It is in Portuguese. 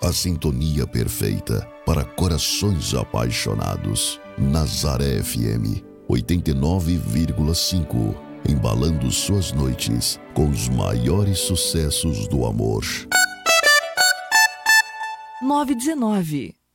a sintonia perfeita para corações apaixonados. Nazaré FM 89,5, embalando suas noites com os maiores sucessos do amor. 919